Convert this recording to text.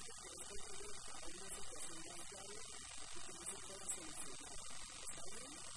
que puede llevar a una situación bancaria y que no se pueda solucionar. ¿Está bien?